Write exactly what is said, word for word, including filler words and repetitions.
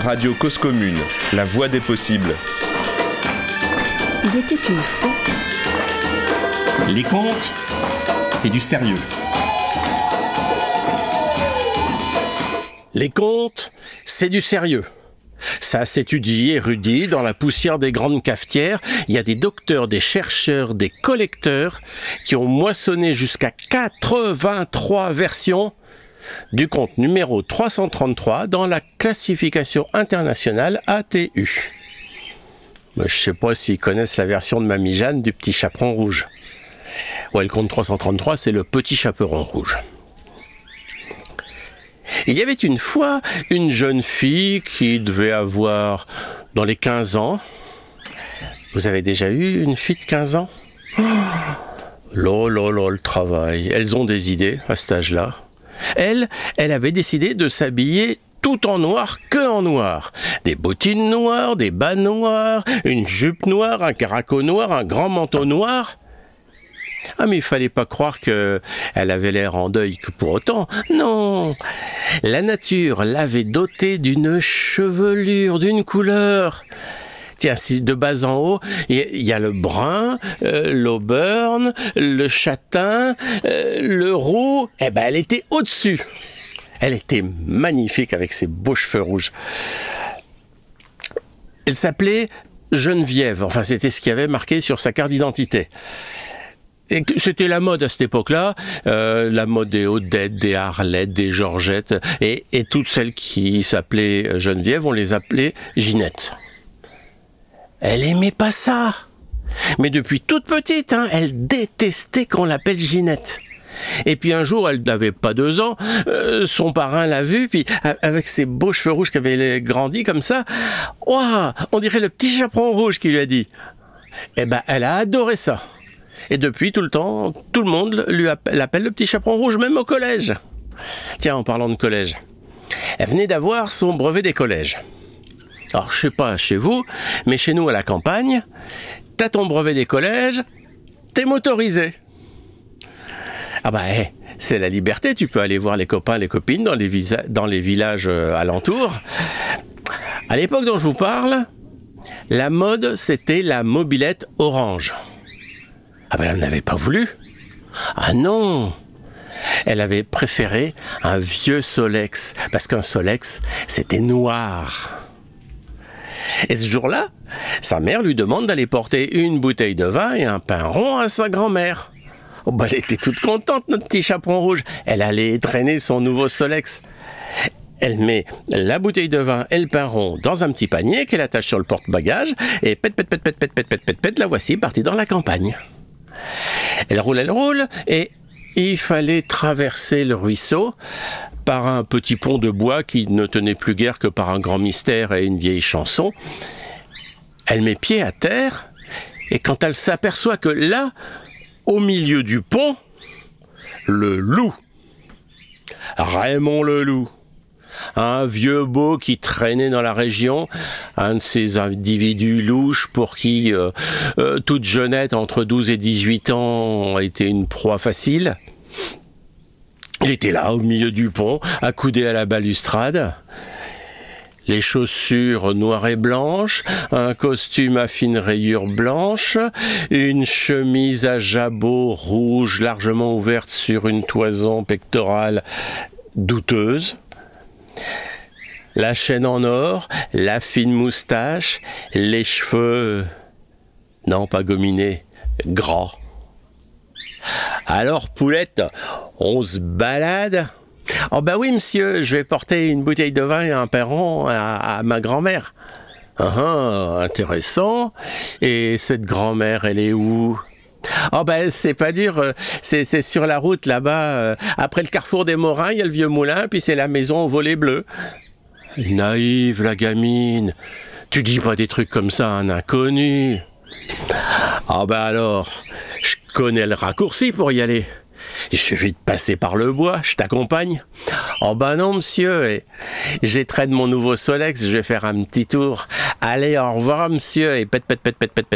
Radio Cause Commune, la voix des possibles. Il était une fois. Les contes, c'est du sérieux. Les contes, c'est du sérieux. Ça s'étudie, érudit, dans la poussière des grandes cafetières. Il y a des docteurs, des chercheurs, des collecteurs qui ont moissonné jusqu'à quatre-vingt-trois versions du conte numéro trois cent trente-trois dans la classification internationale A T U. Je ne sais pas s'ils connaissent la version de Mamie Jeanne du Petit Chaperon Rouge. Ouais, le conte trois cent trente-trois, c'est le Petit Chaperon Rouge. Il y avait une fois une jeune fille qui devait avoir dans les quinze ans. Vous avez déjà eu une fille de quinze ans ? Oh, là, là, là, le travail. Elles ont des idées à cet âge-là. Elle, elle avait décidé de s'habiller tout en noir, que en noir. Des bottines noires, des bas noirs, une jupe noire, un caraco noir, un grand manteau noir. Ah, mais il fallait pas croire qu'elle avait l'air en deuil que pour autant. Non, la nature l'avait dotée d'une chevelure, d'une couleur. Tiens, si de bas en haut, il y, y a le brun, euh, l'auburn, le châtain, euh, le roux. Eh ben, elle était au-dessus. Elle était magnifique avec ses beaux cheveux rouges. Elle s'appelait Geneviève. Enfin, c'était ce qu'il y avait marqué sur sa carte d'identité. Et c'était la mode à cette époque-là, euh, la mode des Odettes, des Arlettes, des Georgettes, et, et toutes celles qui s'appelaient Geneviève, on les appelait Ginette. Elle aimait pas ça, mais depuis toute petite, hein, elle détestait qu'on l'appelle Ginette. Et puis un jour, elle n'avait pas deux ans, euh, son parrain l'a vue, puis avec ses beaux cheveux rouges qui avaient grandi comme ça, ouah, on dirait le Petit Chaperon Rouge qui lui a dit. Eh ben, elle a adoré ça. Et depuis, tout le temps, tout le monde lui appelle, l'appelle le Petit Chaperon Rouge, même au collège. Tiens, en parlant de collège, elle venait d'avoir son brevet des collèges. Alors, je sais pas chez vous, mais chez nous, à la campagne, t'as ton brevet des collèges, t'es motorisé. Ah bah, hey, c'est la liberté, tu peux aller voir les copains, les copines dans les, visa- dans les villages euh, alentours. À l'époque dont je vous parle, la mode, c'était la mobilette orange. Ah ben elle n'avait pas voulu. Ah non, elle avait préféré un vieux Solex, parce qu'un Solex, c'était noir. Et ce jour-là, sa mère lui demande d'aller porter une bouteille de vin et un pain rond à sa grand-mère. Oh ben elle était toute contente, notre Petit Chaperon Rouge. Elle allait traîner son nouveau Solex. Elle met la bouteille de vin et le pain rond dans un petit panier qu'elle attache sur le porte-bagages et pète, pète, pète, pète, pète, pète, pète, pète, pète, la voici partie dans la campagne. Elle roule, elle roule, et il fallait traverser le ruisseau par un petit pont de bois qui ne tenait plus guère que par un grand mystère et une vieille chanson. Elle met pied à terre, et quand elle s'aperçoit que là, au milieu du pont, le loup, Raymond le loup, un vieux beau qui traînait dans la région, un de ces individus louches pour qui euh, euh, toute jeunette entre douze et dix-huit ans était une proie facile. Il était là, au milieu du pont, accoudé à la balustrade. Les chaussures noires et blanches, un costume à fines rayures blanches, une chemise à jabot rouge largement ouverte sur une toison pectorale douteuse. La chaîne en or, la fine moustache, les cheveux, non pas gominés, gras. Alors, Poulette, on se balade ? Oh bah oui, monsieur, je vais porter une bouteille de vin et un pain rond à, à ma grand-mère. Ah, ah, intéressant. Et cette grand-mère, elle est où ? Oh ben c'est pas dur, c'est, c'est sur la route là-bas, euh, après le carrefour des Morins, il y a le vieux moulin, puis c'est la maison au volet bleu. Naïve la gamine, tu dis pas des trucs comme ça à un inconnu. Ah ben alors, je connais le raccourci pour y aller. Il suffit de passer par le bois, je t'accompagne. Oh ben non monsieur, et j'ai trait de mon nouveau Solex, je vais faire un petit tour. Allez, au revoir monsieur, et pète pète pète pète pète pète.